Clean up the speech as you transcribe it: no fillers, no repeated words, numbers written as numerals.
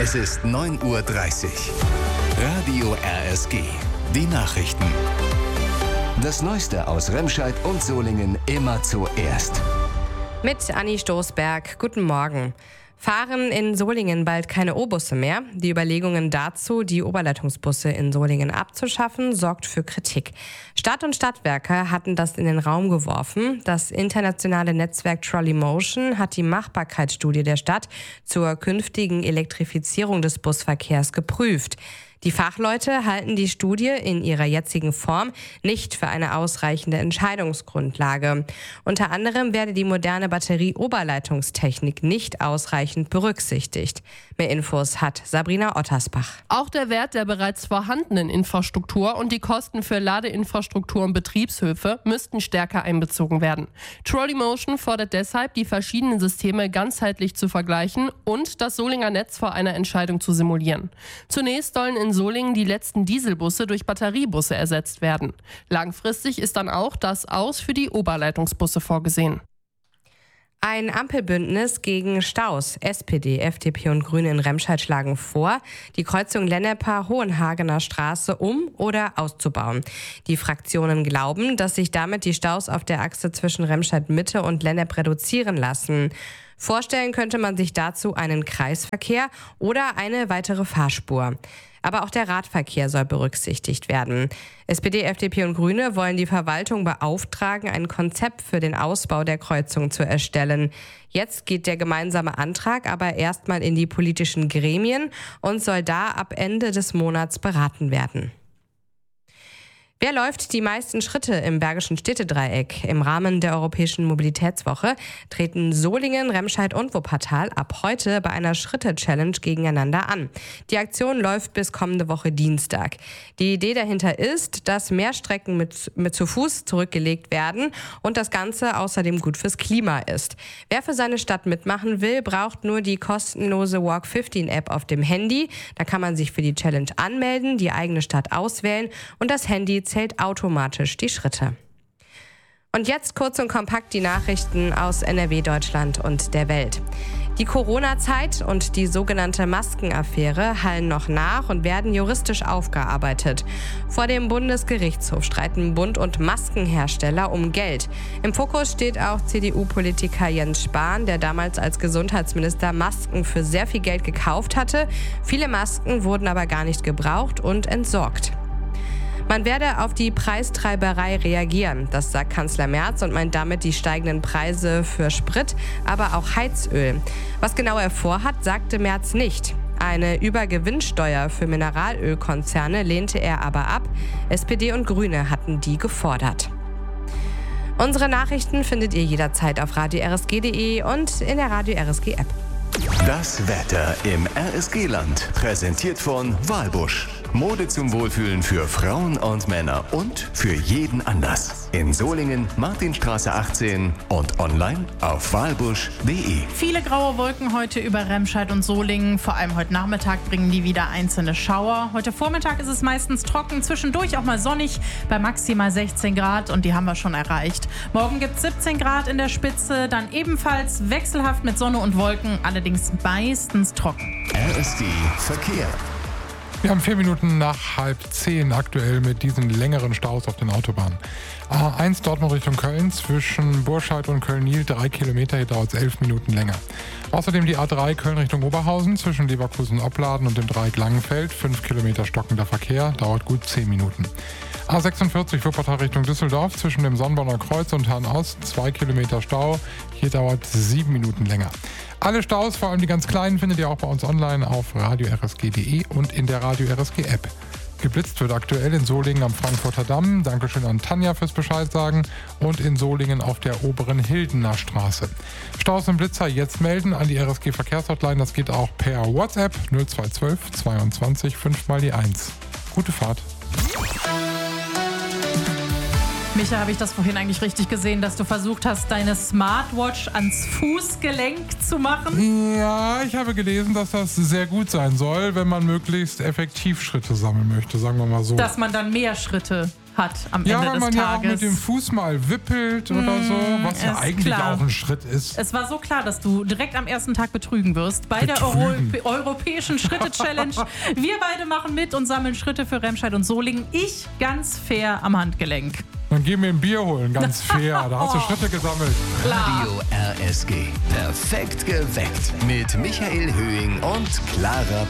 Es ist 9:30 Uhr. Radio RSG. Die Nachrichten. Das Neueste aus Remscheid und Solingen immer zuerst. Mit Anni Stoßberg. Guten Morgen. Fahren in Solingen bald keine O-Busse mehr? Die Überlegungen dazu, die Oberleitungsbusse in Solingen abzuschaffen, sorgt für Kritik. Stadt und Stadtwerke hatten das in den Raum geworfen. Das internationale Netzwerk Trolley Motion hat die Machbarkeitsstudie der Stadt zur künftigen Elektrifizierung des Busverkehrs geprüft. Die Fachleute halten die Studie in ihrer jetzigen Form nicht für eine ausreichende Entscheidungsgrundlage. Unter anderem werde die moderne Batterie-Oberleitungstechnik nicht ausreichend berücksichtigt. Mehr Infos hat Sabrina Ottersbach. Auch der Wert der bereits vorhandenen Infrastruktur und die Kosten für Ladeinfrastruktur und Betriebshöfe müssten stärker einbezogen werden. Trolley Motion fordert deshalb, die verschiedenen Systeme ganzheitlich zu vergleichen und das Solinger Netz vor einer Entscheidung zu simulieren. Zunächst sollen in Solingen die letzten Dieselbusse durch Batteriebusse ersetzt werden. Langfristig ist dann auch das Aus für die Oberleitungsbusse vorgesehen. Ein Ampelbündnis gegen Staus. SPD, FDP und Grüne in Remscheid schlagen vor, die Kreuzung Lenneper-Hohenhagener Straße oder auszubauen. Die Fraktionen glauben, dass sich damit die Staus auf der Achse zwischen Remscheid-Mitte und Lennep reduzieren lassen. Vorstellen könnte man sich dazu einen Kreisverkehr oder eine weitere Fahrspur. Aber auch der Radverkehr soll berücksichtigt werden. SPD, FDP und Grüne wollen die Verwaltung beauftragen, ein Konzept für den Ausbau der Kreuzung zu erstellen. Jetzt geht der gemeinsame Antrag aber erstmal in die politischen Gremien und soll da ab Ende des Monats beraten werden. Wer läuft die meisten Schritte im Bergischen Städtedreieck? Im Rahmen der Europäischen Mobilitätswoche treten Solingen, Remscheid und Wuppertal ab heute bei einer Schritte-Challenge gegeneinander an. Die Aktion läuft bis kommende Woche Dienstag. Die Idee dahinter ist, dass mehr Strecken mit zu Fuß zurückgelegt werden und das Ganze außerdem gut fürs Klima ist. Wer für seine Stadt mitmachen will, braucht nur die kostenlose Walk15-App auf dem Handy. Da kann man sich für die Challenge anmelden, die eigene Stadt auswählen und das Handy zählt automatisch die Schritte. Und jetzt kurz und kompakt die Nachrichten aus NRW, Deutschland und der Welt. Die Corona-Zeit und die sogenannte Maskenaffäre hallen noch nach und werden juristisch aufgearbeitet. Vor dem Bundesgerichtshof streiten Bund und Maskenhersteller um Geld. Im Fokus steht auch CDU-Politiker Jens Spahn, der damals als Gesundheitsminister Masken für sehr viel Geld gekauft hatte. Viele Masken wurden aber gar nicht gebraucht und entsorgt. Man werde auf die Preistreiberei reagieren, das sagt Kanzler Merz und meint damit die steigenden Preise für Sprit, aber auch Heizöl. Was genau er vorhat, sagte Merz nicht. Eine Übergewinnsteuer für Mineralölkonzerne lehnte er aber ab. SPD und Grüne hatten die gefordert. Unsere Nachrichten findet ihr jederzeit auf radio-rsg.de und in der Radio RSG App. Das Wetter im RSG-Land. Präsentiert von Walbusch. Mode zum Wohlfühlen für Frauen und Männer und für jeden Anlass. In Solingen, Martinstraße 18 und online auf walbusch.de. Viele graue Wolken heute über Remscheid und Solingen. Vor allem heute Nachmittag bringen die wieder einzelne Schauer. Heute Vormittag ist es meistens trocken, zwischendurch auch mal sonnig bei maximal 16 Grad und die haben wir schon erreicht. Morgen gibt es 17 Grad in der Spitze, dann ebenfalls wechselhaft mit Sonne und Wolken, allerdings meistens trocken. RSG Verkehr. Wir haben 4 Minuten nach 9:30 aktuell mit diesen längeren Staus auf den Autobahnen. A1 Dortmund Richtung Köln zwischen Burscheid und Köln-Niel 3 Kilometer, hier dauert es 11 Minuten länger. Außerdem die A3 Köln Richtung Oberhausen zwischen Leverkusen-Opladen und dem Dreieck Langenfeld, 5 Kilometer stockender Verkehr, dauert gut 10 Minuten. A46 Wuppertal Richtung Düsseldorf zwischen dem Sonnborner Kreuz und Herrn-Ost, 2 Kilometer Stau, hier dauert 7 Minuten länger. Alle Staus, vor allem die ganz kleinen, findet ihr auch bei uns online auf radio-rsg.de und in der Radio RSG App. Geblitzt wird aktuell in Solingen am Frankfurter Damm. Dankeschön an Tanja fürs Bescheid sagen. Und in Solingen auf der oberen Hildener Straße. Staus und Blitzer jetzt melden an die RSG Verkehrshotline. Das geht auch per WhatsApp 0212 22 5 mal die 1. Gute Fahrt. Micha, habe ich das vorhin eigentlich richtig gesehen, dass du versucht hast, deine Smartwatch ans Fußgelenk zu machen? Ja, ich habe gelesen, dass das sehr gut sein soll, wenn man möglichst effektiv Schritte sammeln möchte, sagen wir mal so. Dass man dann mehr Schritte hat am Ja, Ende weil des man Tages. ja auch mit dem Fuß mal wippelt oder so, was ja ist eigentlich klar. auch ein Schritt ist. Es war so klar, dass du direkt am ersten Tag betrügen wirst bei Betrügen. der europäischen Schritte-Challenge. Wir beide machen mit und sammeln Schritte für Remscheid und Solingen. Ich ganz fair am Handgelenk. Dann geh mir ein Bier holen, ganz fair. Da hast du Schritte gesammelt. Radio RSG. Perfekt geweckt. Mit Michael Höhing und Clara